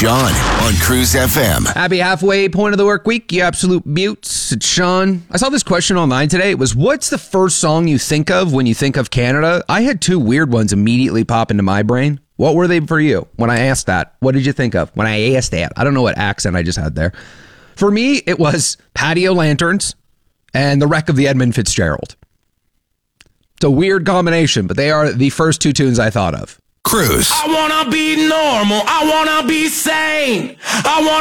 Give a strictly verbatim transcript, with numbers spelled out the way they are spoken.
Sean on Cruise F M. Happy halfway point of the work week, you absolute mutes. It's Sean. I saw this question online today. It was, what's the first song you think of when you think of Canada? I had two weird ones immediately pop into my brain. What were they for you when I asked that? What did you think of when I asked that? I don't know what accent I just had there. For me, it was Patio Lanterns and The Wreck of the Edmund Fitzgerald. It's a weird combination, but they are the first two tunes I thought of. Cruise. I wanna be normal. I wanna be sane. I